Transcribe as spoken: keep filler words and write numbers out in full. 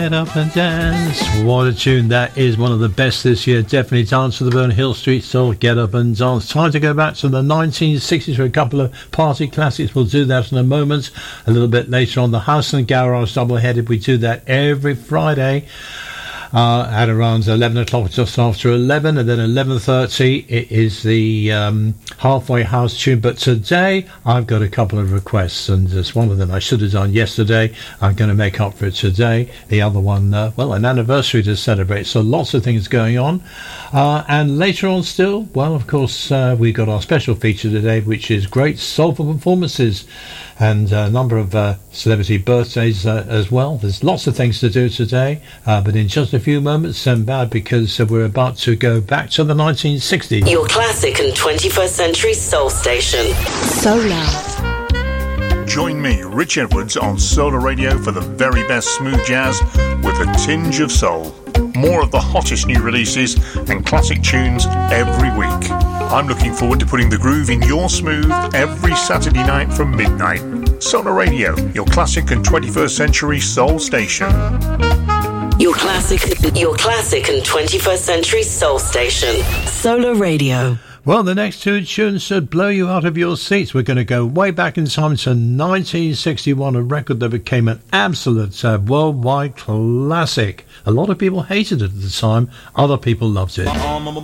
Get up and dance. What a tune that is. One of the best this year. Definitely Dance for the Burn Hill Street Soul. Get up and dance. Time to go back to the nineteen sixties for a couple of party classics. We'll do that in a moment. A little bit later on, the House and Garage double-headed. We do that every Friday. Uh, at around eleven o'clock, just after eleven, and then eleven thirty it is the um, halfway house tune. But today I've got a couple of requests, and there's one of them I should have done yesterday. I'm going to make up for it today. The other one, uh, well, an anniversary to celebrate, so lots of things going on. Uh, and later on still, well, of course, uh, we've got our special feature today, which is great soulful performances and a number of uh, celebrity birthdays uh, as well. There's lots of things to do today, uh, but in just a few moments, stand by, because uh, we're about to go back to the nineteen sixties. Your classic and twenty-first century soul station. Solar. Join me, Rich Edwards, on Solar Radio for the very best smooth jazz with a tinge of soul. More of the hottest new releases and classic tunes every week. I'm looking forward to putting the groove in your smooth every Saturday night from midnight. Solar Radio, your classic and twenty-first century soul station. Your classic, your classic and twenty-first century soul station. Solar Radio. Well, the next two tunes should blow you out of your seats. We're going to go way back in time to nineteen sixty-one, a record that became an absolute uh, worldwide classic. A lot of people hated it at the time. Other people loved it.